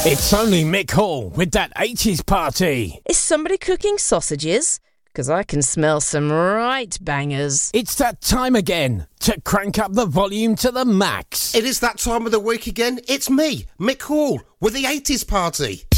It's only Mick Hall with that 80s party. Is somebody cooking sausages? Because I can smell some right bangers. It's that time again to crank up the volume to the max. It is that time of the week again. It's me, Mick Hall, with the 80s party.